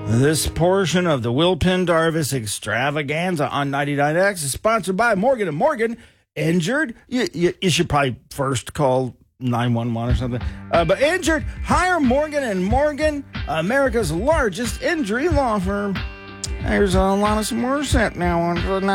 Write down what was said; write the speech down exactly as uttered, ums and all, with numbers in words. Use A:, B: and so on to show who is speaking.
A: This portion of the Will Pendarvis extravaganza on ninety-nine X is sponsored by Morgan and Morgan. Injured? You, you, you should probably first call nine one one or something. Uh, but injured? Hire Morgan and Morgan, America's largest injury law firm. There's a lot of some more set now on